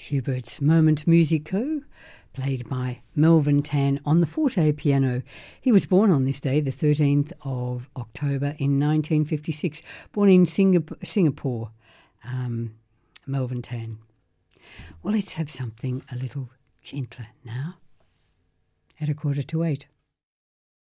Hubert's Moment Musico, played by Melvin Tan on the forte piano. He was born on this day, the 13th of October in 1956, born in Singapore, Melvin Tan. Well, let's have something a little gentler now at 7:45.